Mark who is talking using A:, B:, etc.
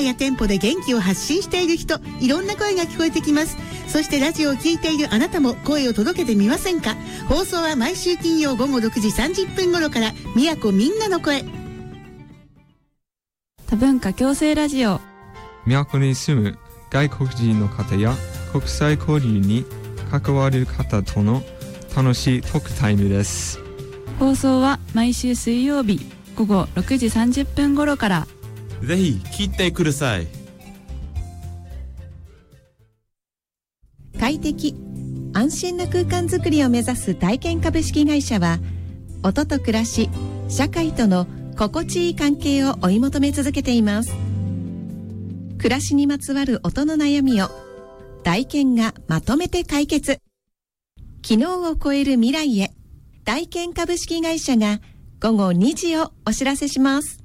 A: や店舗で元気を発信している人、いろんな声が聞こえてきます。そしてラジオを聞いているあなたも声を届けてみませんか。放送は毎週金曜午後6時30分頃から宮古みんなの声。
B: 多文化共生ラジオ。
C: 宮古に住む外国人の方や国際交流に関わる方との楽しいトークタイムです。
B: 放送は毎週水曜日午後6時30分頃から。
D: ぜひ聞いてください。
E: 快適安心な空間づくりを目指す体験株式会社は、音と暮らし、社会との心地いい関係を追い求め続けています。暮らしにまつわる音の悩みを体験がまとめて解決。昨日を超える未来へ、体験株式会社が午後2時をお知らせします。